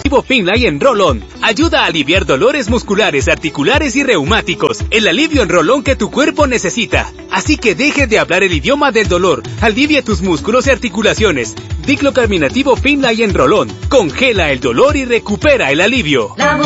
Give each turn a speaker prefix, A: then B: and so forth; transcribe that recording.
A: Finlay en Roll-On. Ayuda a aliviar dolores musculares, articulares y reumáticos. El alivio en Roll-On que tu cuerpo necesita. Así que deje de hablar el idioma del dolor. Alivia tus músculos y articulaciones. Diclocarbinativo Finlay en Roll-On. Congela el dolor y recupera el alivio.